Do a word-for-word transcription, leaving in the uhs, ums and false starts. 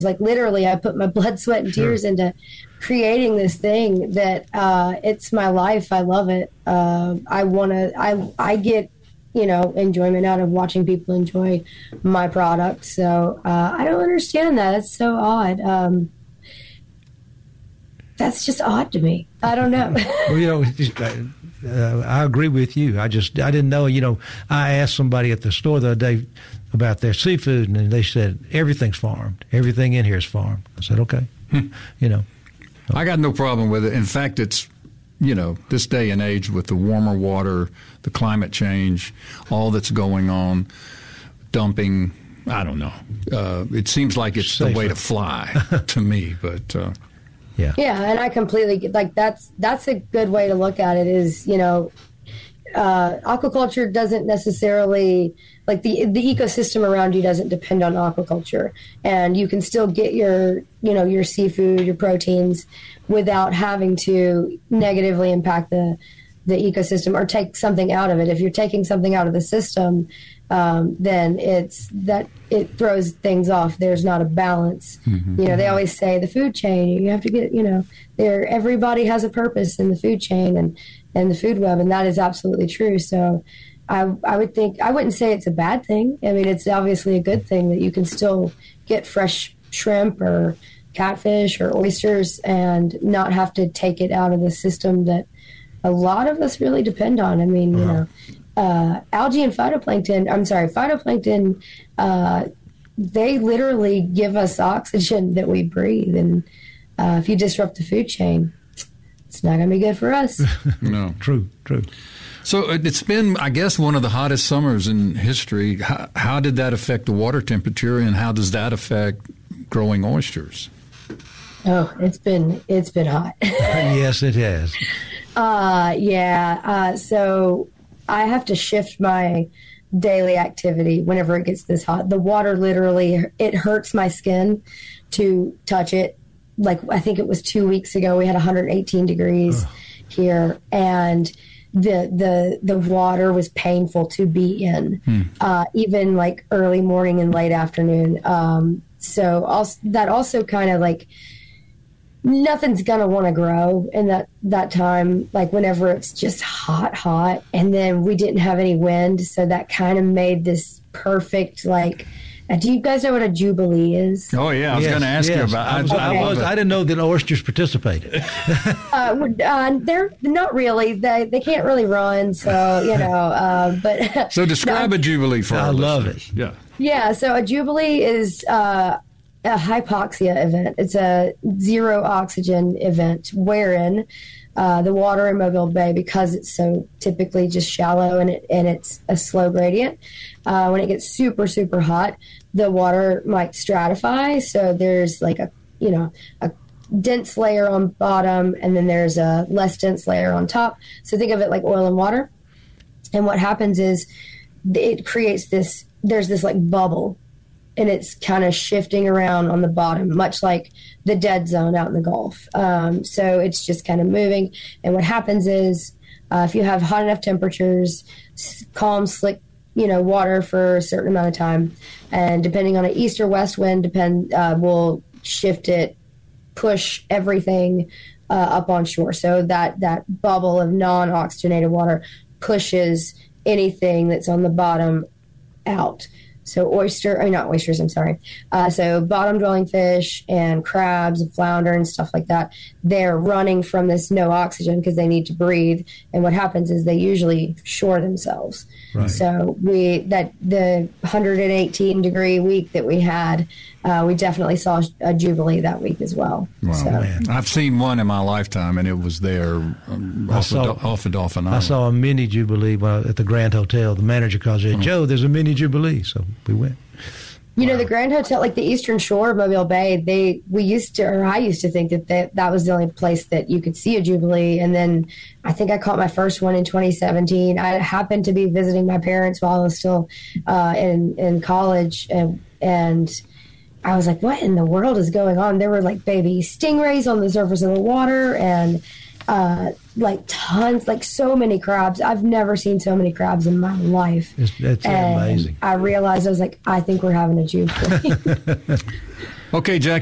Like literally, I put my blood, sweat, and tears sure. into creating this thing that uh, it's my life. I love it. Uh, I want to, I, I get, you know, enjoyment out of watching people enjoy my product. So uh, I don't understand that. It's so odd. Um, that's just odd to me. I don't know. Well, you know, just, uh, I agree with you. I just, I didn't know, you know, I asked somebody at the store the other day about their seafood, and they said, everything's farmed. Everything in here is farmed. I said, okay. Hmm. You know. I got no problem with it. In fact, it's, you know, this day and age with the warmer water, the climate change, all that's going on, dumping, I don't know. Uh, it seems like it's Safer. the way to fly to me, but... Uh, yeah. Yeah, and I completely, like, that's that's a good way to look at it is, you know, uh, aquaculture doesn't necessarily, like, the the ecosystem around you doesn't depend on aquaculture. And you can still get your, you know, your seafood, your proteins, without having to negatively impact the the ecosystem or take something out of it. If you're taking something out of the system, um, then it's that it throws things off. There's not a balance. Mm-hmm. You know, they always say the food chain, you have to get, you know, there, everybody has a purpose in the food chain and, and the food web. And that is absolutely true. So I, I would think, I wouldn't say it's a bad thing. I mean, it's obviously a good thing that you can still get fresh shrimp or catfish or oysters and not have to take it out of the system that a lot of us really depend on. I mean, you know, uh, algae and phytoplankton, I'm sorry, phytoplankton, uh, they literally give us oxygen that we breathe. And uh, if you disrupt the food chain, it's not going to be good for us. No. True, true. So it's been, I guess, one of the hottest summers in history. How, how did that affect the water temperature, and how does that affect growing oysters? Oh, it's been, it's been hot. Yes, it has. Uh, yeah. Uh, so I have to shift my daily activity whenever it gets this hot. The water literally, it hurts my skin to touch it. Like, I think it was two weeks ago, we had one hundred eighteen degrees oh. here, and the, the, the water was painful to be in, hmm. uh, even like early morning and late afternoon. Um, so also, that also kind of like, nothing's gonna want to grow in that that time, like whenever it's just hot hot and then we didn't have any wind, so that kind of made this perfect, like, uh, do you guys know what a jubilee is? Oh yeah, I was yes, gonna ask yes. you about I, was, I, I, I, was, I didn't know that oysters participated. uh, uh, they're not really, they, they can't really run, so you know, uh, but so describe a jubilee for I our love listeners. it. Yeah, yeah, so a jubilee is uh a hypoxia event. It's a zero oxygen event wherein uh, the water in Mobile Bay, because it's so typically just shallow and it and it's a slow gradient, uh, when it gets super, super hot, the water might stratify. So there's like a, you know, a dense layer on bottom and then there's a less dense layer on top. So think of it like oil and water. And what happens is it creates this, there's this like bubble, and it's kind of shifting around on the bottom, much like the dead zone out in the Gulf. Um, so it's just kind of moving. And what happens is uh, if you have hot enough temperatures, calm, slick, you know, water for a certain amount of time, and depending on an east or west wind, depend uh, will shift it, push everything uh, up on shore. So that, that bubble of non-oxygenated water pushes anything that's on the bottom out. So oyster, or not oysters, I'm sorry. Uh, so bottom-dwelling fish and crabs and flounder and stuff like that, they're running from this no oxygen because they need to breathe. And what happens is they usually shore themselves. Right. So we that the one hundred eighteen degree week that we had, uh, we definitely saw a jubilee that week as well. Wow, so. Man. I've seen one in my lifetime, and it was there um, off, saw, of, off of Dolphin Island. I saw a mini jubilee at the Grand Hotel. The manager calls it, Joe, there's a mini jubilee. So we went. You wow. know, the Grand Hotel, like the Eastern Shore of Mobile Bay, they we used to, or I used to think that they, that was the only place that you could see a jubilee. And then I think I caught my first one in twenty seventeen. I happened to be visiting my parents while I was still uh, in in college, and and I was like, "What in the world is going on?" There were like baby stingrays on the surface of the water, and uh, like tons, like so many crabs. I've never seen so many crabs in my life. It's, it's and amazing. I realized, I was like, I think we're having a jubilee. Okay, Jack.